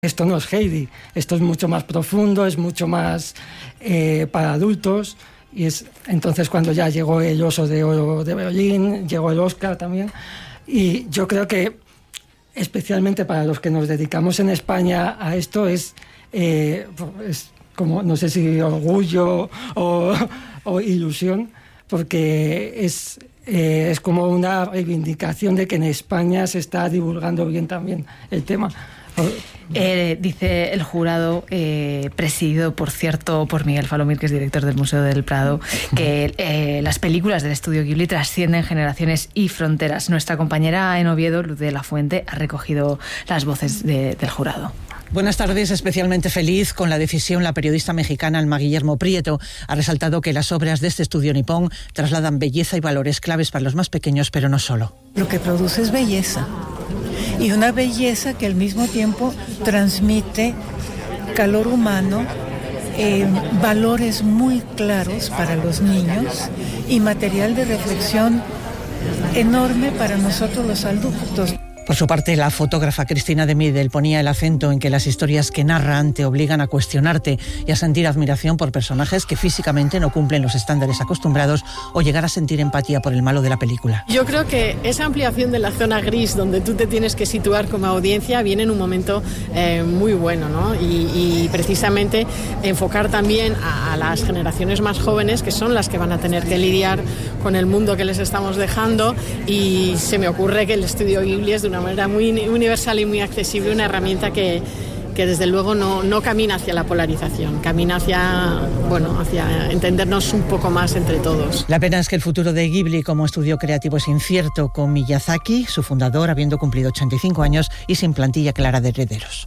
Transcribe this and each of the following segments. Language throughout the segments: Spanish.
esto no es Heidi, esto es mucho más profundo, es mucho más para adultos. Y entonces cuando ya llegó el Oso de Oro de Berlín, llegó el Oscar también. Y yo creo que especialmente para los que nos dedicamos en España a esto es como, no sé si orgullo o ilusión, porque es como una reivindicación de que en España se está divulgando bien también el tema. Dice el jurado, presidido, por cierto, por Miguel Falomir, que es director del Museo del Prado, que las películas del estudio Ghibli trascienden generaciones y fronteras. Nuestra compañera en Oviedo, Luz de la Fuente, ha recogido las voces del jurado. Buenas tardes, especialmente feliz con la decisión. La periodista mexicana Alma Guillermo Prieto ha resaltado que las obras de este estudio nipón trasladan belleza y valores claves para los más pequeños, pero no solo. Lo que produce es belleza, y una belleza que al mismo tiempo transmite calor humano, valores muy claros para los niños y material de reflexión enorme para nosotros los adultos. Por su parte, la fotógrafa Cristina de Midel ponía el acento en que las historias que narran te obligan a cuestionarte y a sentir admiración por personajes que físicamente no cumplen los estándares acostumbrados o llegar a sentir empatía por el malo de la película. Yo creo que esa ampliación de la zona gris donde tú te tienes que situar como audiencia viene en un momento muy bueno, ¿no? Y precisamente enfocar también a las generaciones más jóvenes, que son las que van a tener que lidiar con el mundo que les estamos dejando, y se me ocurre que el estudio Ghibli es de una manera muy universal y muy accesible, una herramienta que desde luego no camina hacia la polarización, camina hacia entendernos un poco más entre todos. La pena es que el futuro de Ghibli como estudio creativo es incierto, con Miyazaki, su fundador, habiendo cumplido 85 años y sin plantilla clara de herederos.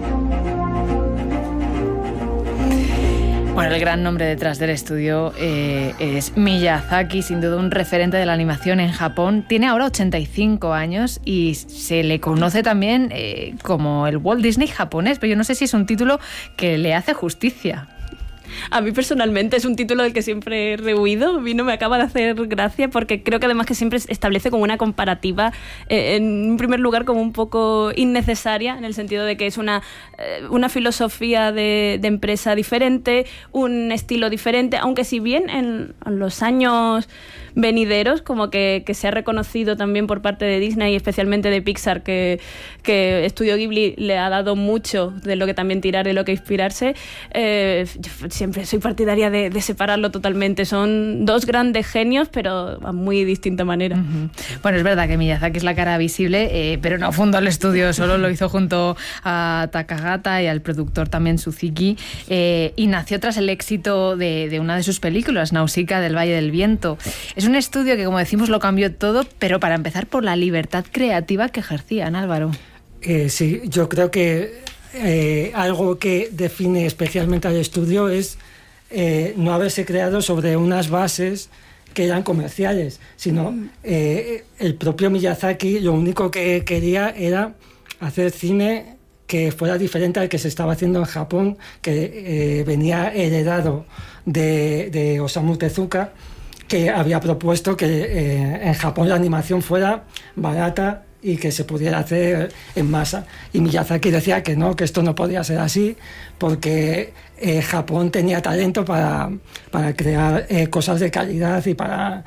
Bueno, el gran nombre detrás del estudio es Miyazaki, sin duda un referente de la animación en Japón. Tiene ahora 85 años y se le conoce también como el Walt Disney japonés, pero yo no sé si es un título que le hace justicia. A mí personalmente es un título del que siempre he rehuido. A mí no me acaba de hacer gracia porque creo que además que siempre establece como una comparativa, en primer lugar como un poco innecesaria, en el sentido de que es una filosofía de empresa diferente, un estilo diferente, aunque si bien en los años venideros como que se ha reconocido también por parte de Disney y especialmente de Pixar que Estudio Ghibli le ha dado mucho de lo que también tirar, de lo que inspirarse. Yo siempre soy partidaria de separarlo totalmente. Son dos grandes genios, pero a muy distinta manera. Uh-huh. Bueno, es verdad que Miyazaki es la cara visible, pero no fundó el estudio, solo lo hizo junto a Takahata y al productor también Suzuki, y nació tras el éxito de una de sus películas, Nausicaa del Valle del Viento. Es un estudio que, como decimos, lo cambió todo, pero para empezar por la libertad creativa que ejercían, Álvaro. Sí, yo creo que algo que define especialmente al estudio es no haberse creado sobre unas bases que eran comerciales, sino el propio Miyazaki lo único que quería era hacer cine que fuera diferente al que se estaba haciendo en Japón, que venía heredado de Osamu Tezuka, que había propuesto que en Japón la animación fuera barata y que se pudiera hacer en masa. Y Miyazaki decía que no, que esto no podía ser así, porque Japón tenía talento para crear cosas de calidad y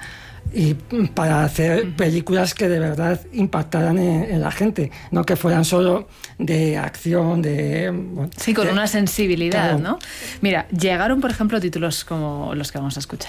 para hacer películas que de verdad impactaran en la gente, no que fueran solo de acción, sí, con una sensibilidad, claro. ¿No? Mira, llegaron, por ejemplo, títulos como los que vamos a escuchar.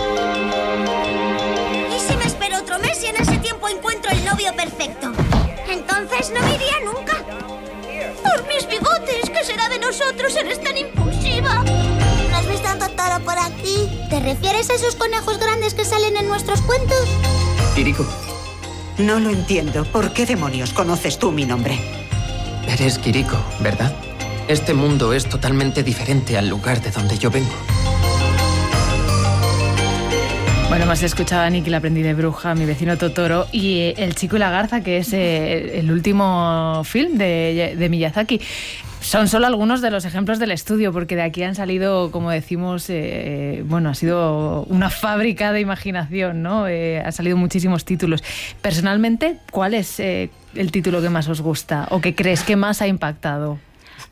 ¿Y si me espero otro mes y en ese tiempo encuentro el novio perfecto? Entonces no me iría nunca. Por mis bigotes, ¿qué será de nosotros? Eres tan impulsiva. ¿No has visto a Totoro por aquí? ¿Te refieres a esos conejos grandes que salen en nuestros cuentos? Kiriko. No lo entiendo. ¿Por qué demonios conoces tú mi nombre? Eres Kiriko, ¿verdad? Este mundo es totalmente diferente al lugar de donde yo vengo. Bueno, hemos escuchado a Nikki, la aprendiz de bruja, Mi vecino Totoro y El chico y la garza, que es el último film de Miyazaki. Son solo algunos de los ejemplos del estudio, porque de aquí han salido, como decimos, ha sido una fábrica de imaginación, ¿no? Han salido muchísimos títulos. Personalmente, ¿cuál es el título que más os gusta o que crees que más ha impactado?